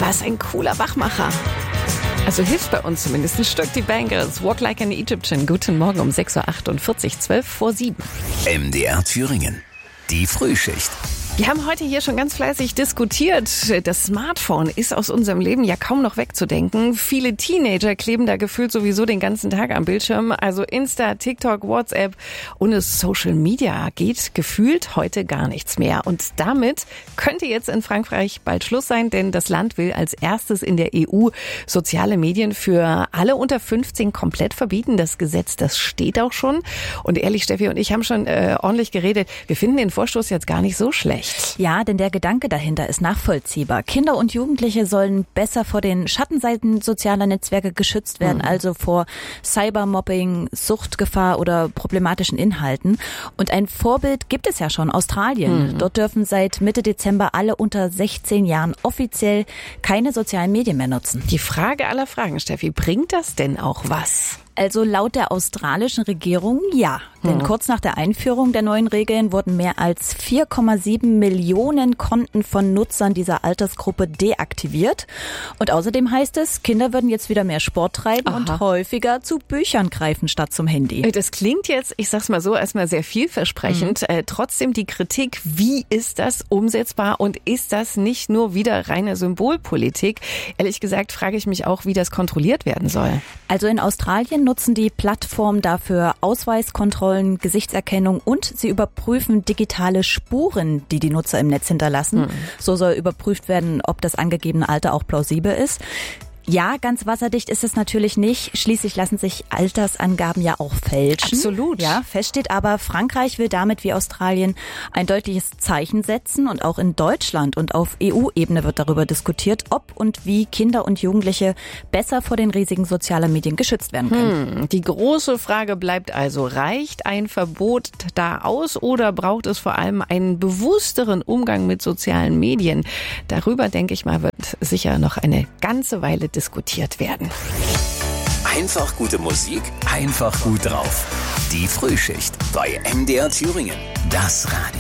Was ein cooler Wachmacher. Also hilft bei uns zumindest ein Stück. Die Bangles, Walk Like an Egyptian. Guten Morgen um 6.48 Uhr, 12 vor 7. MDR Thüringen, die Frühschicht. Wir haben heute hier schon ganz fleißig diskutiert. Das Smartphone ist aus unserem Leben ja kaum noch wegzudenken. Viele Teenager kleben da gefühlt sowieso den ganzen Tag am Bildschirm. Also Insta, TikTok, WhatsApp. Ohne Social Media geht gefühlt heute gar nichts mehr. Und damit könnte jetzt in Frankreich bald Schluss sein, denn das Land will als erstes in der EU soziale Medien für alle unter 15 komplett verbieten. Das Gesetz, das steht auch schon. Und ehrlich, Steffi und ich haben schon ordentlich geredet. Wir finden den Vorstoß jetzt gar nicht so schlecht. Ja, denn der Gedanke dahinter ist nachvollziehbar. Kinder und Jugendliche sollen besser vor den Schattenseiten sozialer Netzwerke geschützt werden, also vor Cybermobbing, Suchtgefahr oder problematischen Inhalten. Und ein Vorbild gibt es ja schon, Australien. Dort dürfen seit Mitte Dezember alle unter 16 Jahren offiziell keine sozialen Medien mehr nutzen. Die Frage aller Fragen, Steffi, bringt das denn auch was? Also laut der australischen Regierung ja. Denn kurz nach der Einführung der neuen Regeln wurden mehr als 4,7 Millionen Konten von Nutzern dieser Altersgruppe deaktiviert. Und außerdem heißt es, Kinder würden jetzt wieder mehr Sport treiben und häufiger zu Büchern greifen statt zum Handy. Das klingt jetzt, ich sag's mal so, erstmal sehr vielversprechend. Trotzdem die Kritik, wie ist das umsetzbar und ist das nicht nur wieder reine Symbolpolitik? Ehrlich gesagt frage ich mich auch, wie das kontrolliert werden soll. Also in Australien nutzen die Plattformen dafür Ausweiskontrollen, Gesichtserkennung und sie überprüfen digitale Spuren, die die Nutzer im Netz hinterlassen. So soll überprüft werden, ob das angegebene Alter auch plausibel ist. Ja, ganz wasserdicht ist es natürlich nicht. Schließlich lassen sich Altersangaben ja auch fälschen. Absolut. Ja, fest steht aber, Frankreich will damit wie Australien ein deutliches Zeichen setzen. Und auch in Deutschland und auf EU-Ebene wird darüber diskutiert, ob und wie Kinder und Jugendliche besser vor den Risiken sozialer Medien geschützt werden können. Die große Frage bleibt also, reicht ein Verbot da aus oder braucht es vor allem einen bewussteren Umgang mit sozialen Medien? Darüber, denke ich mal, wird sicher noch eine ganze Weile diskutiert werden. Einfach gute Musik, einfach gut drauf. Die Frühschicht bei MDR Thüringen, das Radio.